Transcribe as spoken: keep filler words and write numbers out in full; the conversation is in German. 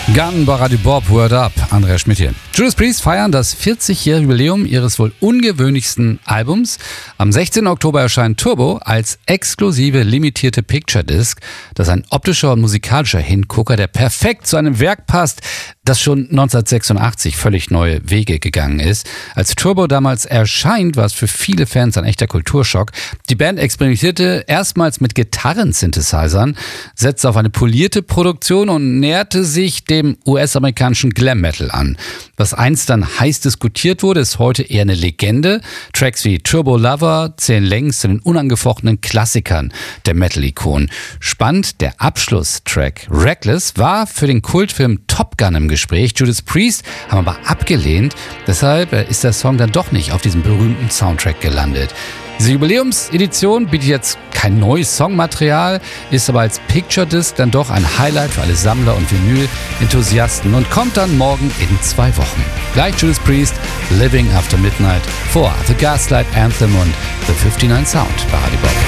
Gun bei Radio Bob, Word Up, Andreas Schmidt hier. Judas Priest feiern das vierzigjährige Jubiläum ihres wohl ungewöhnlichsten Albums. Am sechzehnten Oktober erscheint Turbo als exklusive limitierte Picture Disc. Das ist ein optischer und musikalischer Hingucker, der perfekt zu einem Werk passt, das schon neunzehnhundertsechsundachtzig völlig neue Wege gegangen ist. Als Turbo damals erscheint, war es für viele Fans ein echter Kulturschock. Die Band experimentierte erstmals mit Gitarren-Synthesizern, setzte auf eine polierte Produktion und näherte sich dem U S-amerikanischen Glam Metal an. Was einst dann heiß diskutiert wurde, ist heute eher eine Legende. Tracks wie Turbo Lover zählen längst zu den unangefochtenen Klassikern der Metal-Ikonen. Spannend, der Abschlusstrack Reckless war für den Kultfilm Top Gun im Gespräch. Judas Priest haben aber abgelehnt. Deshalb ist der Song dann doch nicht auf diesem berühmten Soundtrack gelandet. Diese Jubiläumsedition bietet jetzt kein neues Songmaterial, ist aber als Picture Disc dann doch ein Highlight für alle Sammler und Vinyl-Enthusiasten und kommt dann morgen in zwei Wochen. Gleich Judas Priest, Living After Midnight, vor The Gaslight Anthem und The fünfundneunzig Sound bei Radio Bob.